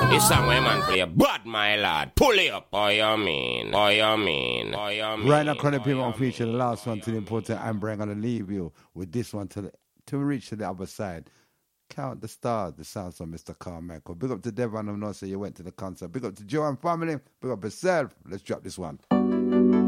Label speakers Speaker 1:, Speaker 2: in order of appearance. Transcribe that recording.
Speaker 1: This song where man play bad, my lad. Pull it up, how you mean? How you mean? How you mean?
Speaker 2: Right now, Chronic People on feature, the last one to the important Amber. I'm going to leave you with this one to reach to the other side. Count the stars, the sounds of Mr. Carmichael. Big up to Devon, who knows you went to the concert. Big up to Joe and family. Big up yourself. Let's drop this one.